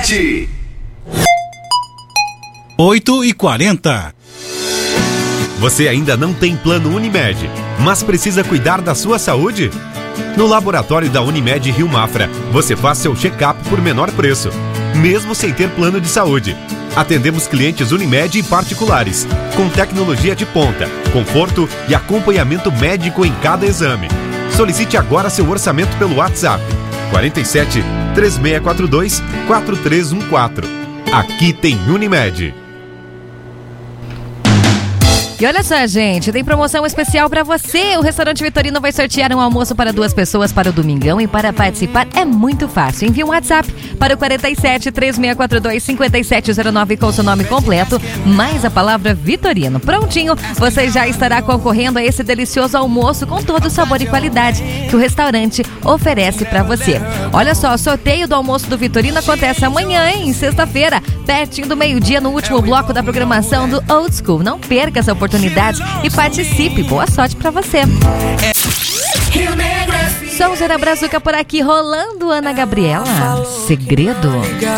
7. 8h40. Você ainda não tem plano Unimed, mas precisa cuidar da sua saúde? No laboratório da Unimed Rio Mafra, você faz seu check-up por menor preço, mesmo sem ter plano de saúde. Atendemos clientes Unimed e particulares, com tecnologia de ponta, conforto e acompanhamento médico em cada exame. Solicite agora seu orçamento pelo WhatsApp 47 3642 4314. Aqui tem Unimed. E olha só, gente, tem promoção especial pra você. O Restaurante Vitorino vai sortear um almoço para 2 pessoas para o domingão. E para participar é muito fácil. Envie um WhatsApp para o 47 3642 5709 com seu nome completo, mais a palavra Vitorino. Prontinho, você já estará concorrendo a esse delicioso almoço com todo o sabor e qualidade que o restaurante oferece pra você. Olha só, o sorteio do almoço do Vitorino acontece amanhã, hein? Sexta-feira, pertinho do meio-dia, no último bloco da programação do Old School. Não perca essa oportunidade e participe. Boa sorte pra você. Sonzeira Brazuca por aqui, rolando Ana Gabriela. Segredo.